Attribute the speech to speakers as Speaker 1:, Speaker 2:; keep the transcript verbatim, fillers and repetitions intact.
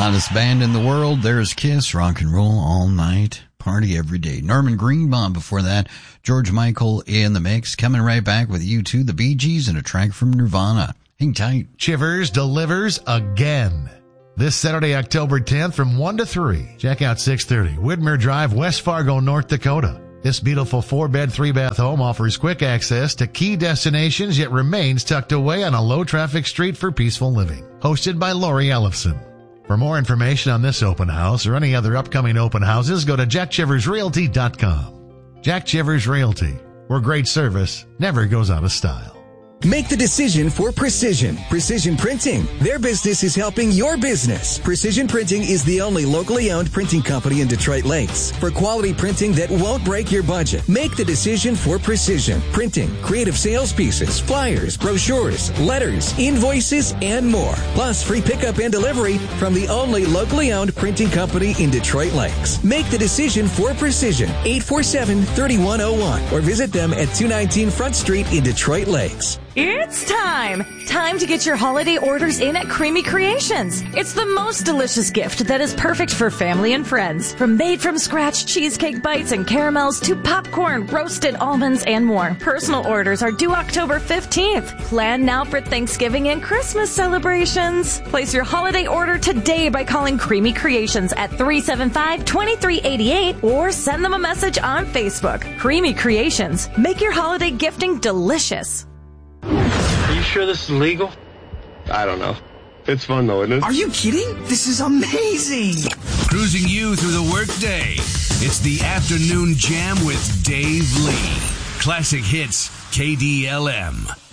Speaker 1: Hottest band in the world. There's Kiss. Rock and roll all night. Party every day. Norman Greenbaum before that. George Michael in the mix. Coming right back with U two, the Bee Gees, and a track from Nirvana. Hang tight.
Speaker 2: Chivers delivers again. This Saturday, October tenth from one to three. Check out six thirty Whitmer Drive, West Fargo, North Dakota. This beautiful four-bed, three-bath home offers quick access to key destinations, yet remains tucked away on a low-traffic street for peaceful living. Hosted by Lori Ellefson. For more information on this open house or any other upcoming open houses, go to jack chivers realty dot com. Jack Chivers Realty, where great service never goes out of style.
Speaker 3: Make the decision for Precision. Precision Printing. Their business is helping your business. Precision Printing is the only locally owned printing company in Detroit Lakes for quality printing that won't break your budget. Make the decision for Precision Printing. Creative sales pieces, flyers, brochures, letters, invoices, and more. Plus free pickup and delivery from the only locally owned printing company in Detroit Lakes. Make the decision for Precision. eight four seven, three one zero one or visit them at two nineteen Front Street in Detroit Lakes.
Speaker 4: It's time! Time to get your holiday orders in at Creamy Creations. It's the most delicious gift that is perfect for family and friends. From made-from-scratch cheesecake bites and caramels to popcorn, roasted almonds, and more. Personal orders are due October fifteenth. Plan now for Thanksgiving and Christmas celebrations. Place your holiday order today by calling Creamy Creations at three seven five, two three eight eight or send them a message on Facebook. Creamy Creations. Make your holiday gifting delicious.
Speaker 5: Are you sure this is legal? I don't know. It's fun though, isn't it?
Speaker 6: Are you kidding? This is amazing.
Speaker 7: Cruising you through the workday. It's the Afternoon Jam with Dave Lee. Classic Hits, K D L M.